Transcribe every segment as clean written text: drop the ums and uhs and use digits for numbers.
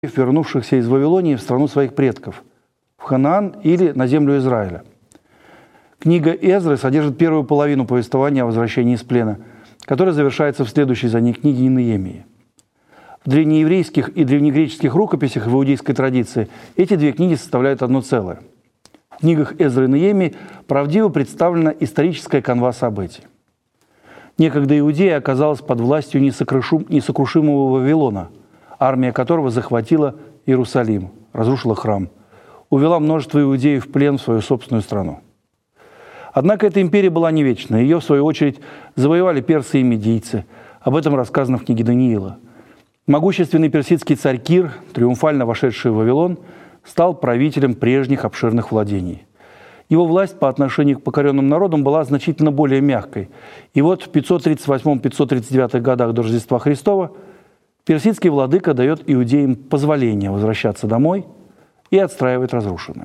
вернувшихся из Вавилонии в страну своих предков, в Ханаан или на землю Израиля. Книга Эзры содержит первую половину повествования о возвращении из плена, которая завершается в следующей за ней книге Неемии. В древнееврейских и древнегреческих рукописях в иудейской традиции эти две книги составляют одно целое. В книгах Эзры и Неемии правдиво представлена историческая канва событий. Некогда Иудея оказалась под властью несокрушимого Вавилона, армия которого захватила Иерусалим, разрушила храм, увела множество иудеев в плен в свою собственную страну. Однако эта империя была не вечна. Ее, в свою очередь, завоевали персы и медийцы. Об этом рассказано в книге Даниила. Могущественный персидский царь Кир, триумфально вошедший в Вавилон, стал правителем прежних обширных владений. Его власть по отношению к покоренным народам была значительно более мягкой. И вот в 538-539 годах до Рождества Христова персидский владыка дает иудеям позволение возвращаться домой и отстраивать разрушенное.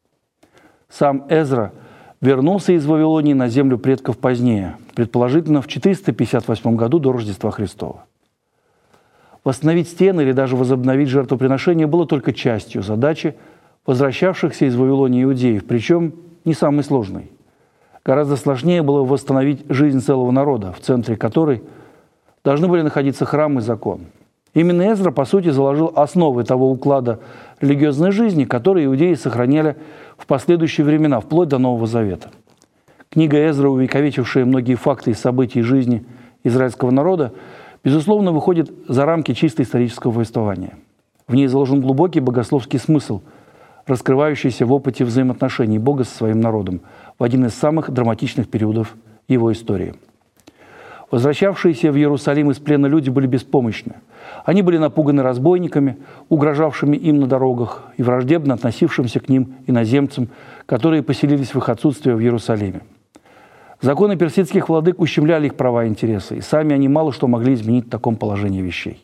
Сам Эзра вернулся из Вавилонии на землю предков позднее, предположительно в 458 году до Рождества Христова. Восстановить стены или даже возобновить жертвоприношение было только частью задачи возвращавшихся из Вавилонии иудеев, причем не самой сложной. Гораздо сложнее было восстановить жизнь целого народа, в центре которой должны были находиться храм и закон. Именно Эзра, по сути, заложил основы того уклада религиозной жизни, который иудеи сохраняли в последующие времена, вплоть до Нового Завета. Книга Эзры, увековечившая многие факты и события жизни израильского народа, безусловно, выходит за рамки чисто исторического повествования. В ней заложен глубокий богословский смысл, раскрывающийся в опыте взаимоотношений Бога со своим народом в один из самых драматичных периодов его истории. Возвращавшиеся в Иерусалим из плена люди были беспомощны. Они были напуганы разбойниками, угрожавшими им на дорогах, и враждебно относившимся к ним иноземцам, которые поселились в их отсутствие в Иерусалиме. Законы персидских владык ущемляли их права и интересы, и сами они мало что могли изменить в таком положении вещей.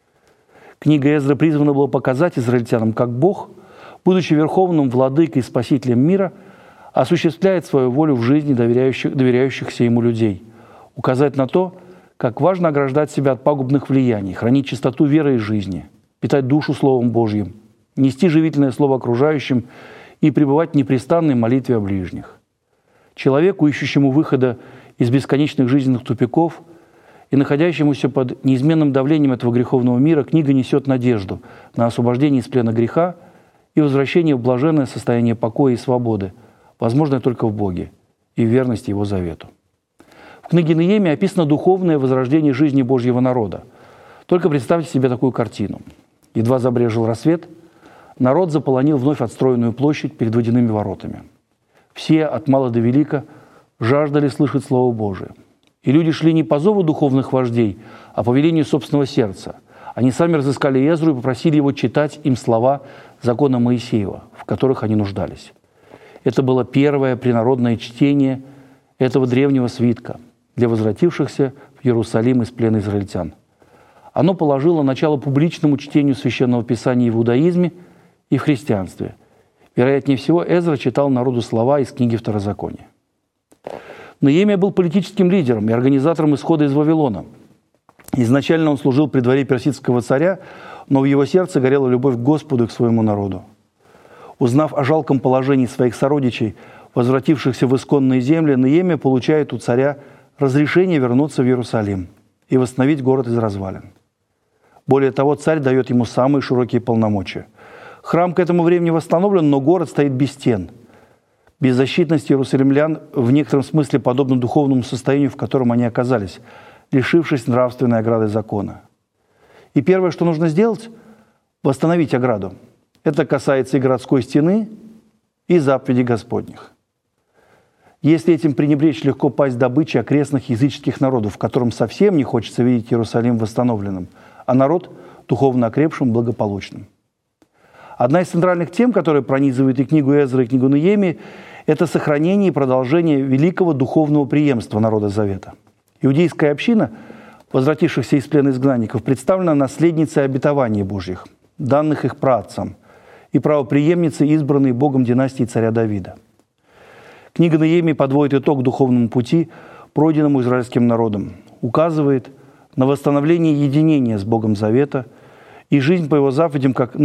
Книга Эзры призвана была показать израильтянам, как Бог, будучи верховным владыкой и спасителем мира, осуществляет свою волю в жизни доверяющихся ему людей, указать на то, как важно ограждать себя от пагубных влияний, хранить чистоту веры и жизни, питать душу Словом Божьим, нести живительное слово окружающим и пребывать в непрестанной молитве о ближних. Человеку, ищущему выхода из бесконечных жизненных тупиков и находящемуся под неизменным давлением этого греховного мира, книга несет надежду на освобождение из плена греха и возвращение в блаженное состояние покоя и свободы, возможное только в Боге и в верности Его завету. В книге Неемии описано духовное возрождение жизни Божьего народа. Только представьте себе такую картину. Едва забрезжил рассвет, народ заполонил вновь отстроенную площадь перед водяными воротами. Все, от мала до велика, жаждали слышать Слово Божие. И люди шли не по зову духовных вождей, а по велению собственного сердца. Они сами разыскали Эзру и попросили его читать им слова закона Моисеева, в которых они нуждались. Это было первое принародное чтение этого древнего свитка для возвратившихся в Иерусалим из плена израильтян. Оно положило начало публичному чтению Священного Писания в иудаизме и в христианстве. Вероятнее всего, Эзра читал народу слова из книги Второзакония. Неемия был политическим лидером и организатором исхода из Вавилона. Изначально он служил при дворе персидского царя, но в его сердце горела любовь к Господу и к своему народу. Узнав о жалком положении своих сородичей, возвратившихся в исконные земли, Неемия получает у царя разрешение вернуться в Иерусалим и восстановить город из развалин. Более того, царь дает ему самые широкие полномочия. Храм к этому времени восстановлен, но город стоит без стен. Беззащитность иерусалимлян в некотором смысле подобна духовному состоянию, в котором они оказались, лишившись нравственной ограды закона. И первое, что нужно сделать – восстановить ограду. Это касается и городской стены, и заповедей Господних. Если этим пренебречь, легко пасть добычей окрестных языческих народов, которым совсем не хочется видеть Иерусалим восстановленным, а народ духовно окрепшим, благополучным. Одна из центральных тем, которая пронизывает и книгу Эзры, и книгу Неемии, это сохранение и продолжение великого духовного преемства народа Завета. Иудейская община, возвратившихся из плена изгнанников, представлена наследницей обетований Божьих, данных их праотцам, и правопреемницей избранной Богом династии царя Давида. Книга Неемии подводит итог духовному пути, пройденному израильским народом, указывает на восстановление единения с Богом Завета и жизнь по его заповедям, как